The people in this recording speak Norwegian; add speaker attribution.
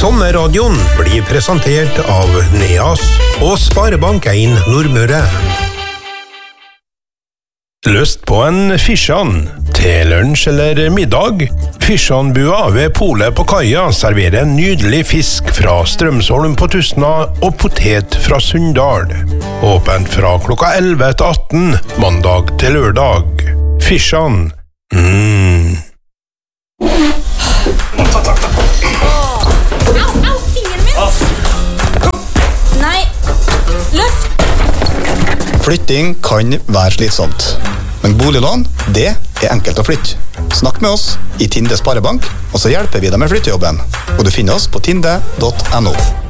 Speaker 1: Sommerradioen blir presentert av Neas og Sparebank 1 Nordmøre. Lyst på en fisjan til lunsj eller middag? Fisjanbua ved Polet på Kaia serverer en nydelig fisk fra Strømsholm på Tustna og potet fra Sunndal. Åpent fra klokka 11 til 18, mandag til lørdag. Fisjan.
Speaker 2: Au, fingeren min! Nei, løft!
Speaker 3: Flytting kan være slitsomt, men boliglån, det er enkelt å flytte. Snakk med oss i Tinde Sparebank, og så hjelper vi deg med flyttejobben. Og du finner oss på tinde.no.